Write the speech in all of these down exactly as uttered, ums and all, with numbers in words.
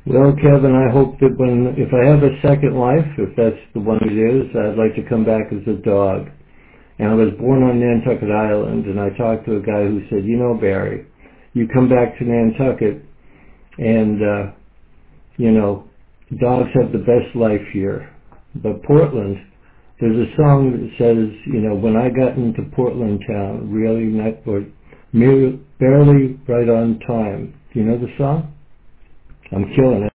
Well, Kevin, I hope that when, if I have a second life, if that's the one it is, I'd like to come back as a dog. And I was born on Nantucket Island, and I talked to a guy who said, you know, Barry, you come back to Nantucket, and, uh, you know, dogs have the best life here. But Portland, there's a song that says, you know, when I got into Portland town, really not, or merely, barely right on time. Do you know the song? I'm killing it.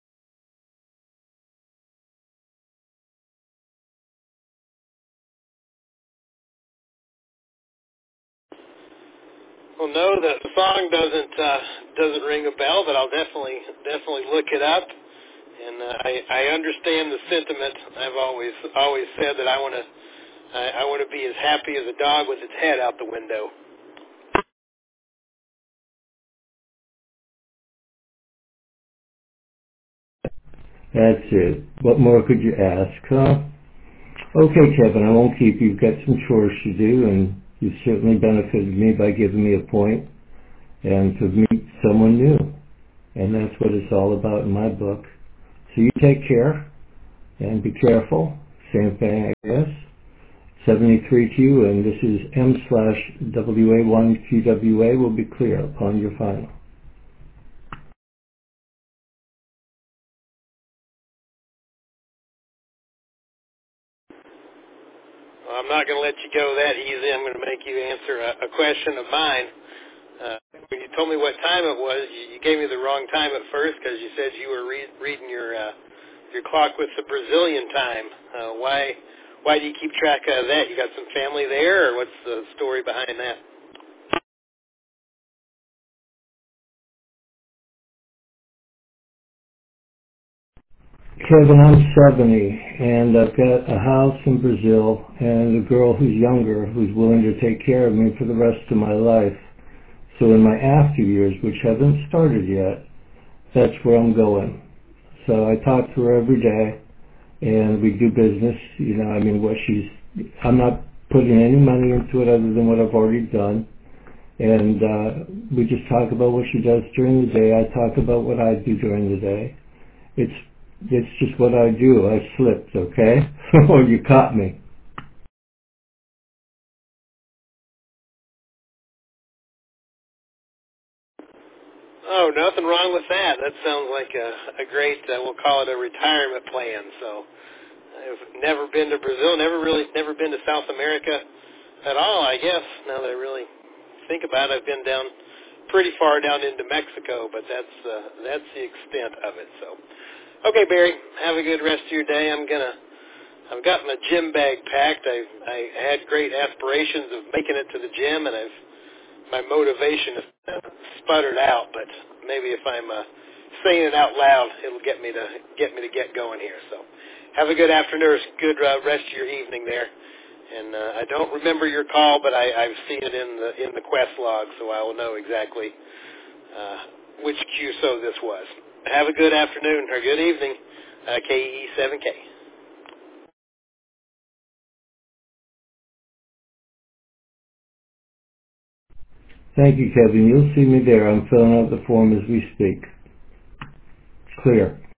Well, no, the song doesn't uh, doesn't ring a bell, but I'll definitely definitely look it up. And uh, I I understand the sentiment. I've always always said that I want to I, I want to be as happy as a dog with its head out the window. That's it. What more could you ask, huh? Okay, Kevin, I won't keep you. You've got some chores to do, and you've certainly benefited me by giving me a point and to meet someone new. And that's what it's all about in my book. So you take care and be careful. Same thing, I guess. seventy-three Q, and this is M slash W A one Q W A will be clear upon your final. Well, I'm not going to let you go that easy. I'm going to make you answer a, a question of mine. Uh, when you told me what time it was, you, you gave me the wrong time at first because you said you were re- reading your uh, your clock with the Brazilian time. Uh, why why do you keep track of that? You got some family there, or what's the story behind that? Kevin, I'm seventy, and I've got a house in Brazil and a girl who's younger who's willing to take care of me for the rest of my life. So in my after years, which haven't started yet, that's where I'm going. So I talk to her every day, and we do business. You know, I mean, what she's, I'm not putting any money into it other than what I've already done. And uh, we just talk about what she does during the day. I talk about what I do during the day. It's it's just what I do. I slipped, okay? Oh, you caught me. Oh, nothing wrong with that. That sounds like a, a great, uh, we'll call it a retirement plan. So I've never been to Brazil, never really, never been to South America at all, I guess, now that I really think about it. I've been down pretty far down into Mexico, but that's uh, that's the extent of it. So, okay, Barry, have a good rest of your day. I'm gonna, I've got my gym bag packed. I I had great aspirations of making it to the gym, and I've my motivation has sputtered out. But maybe if I'm uh, saying it out loud, it'll get me to get me to get going here. So, have a good afternoon, good uh, rest of your evening there. And uh, I don't remember your call, but I, I've seen it in the in the quest log, so I will know exactly uh, which Q S O this was. Have a good afternoon or good evening, uh, K E seven K. Thank you, Kevin. You'll see me there. I'm filling out the form as we speak. Clear.